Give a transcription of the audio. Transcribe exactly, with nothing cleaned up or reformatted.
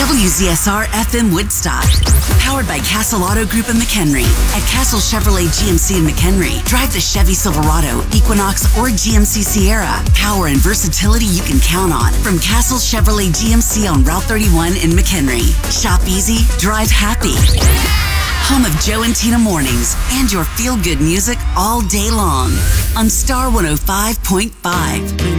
W Z S R F M Woodstock. Powered by Castle Auto Group in McHenry. At Castle Chevrolet G M C in McHenry, drive the Chevy Silverado, Equinox, or G M C Sierra. Power and versatility you can count on from Castle Chevrolet G M C on Route thirty-one in McHenry. Shop easy, drive happy. Home of Joe and Tina Mornings and your feel-good music all day long on Star one oh five point five.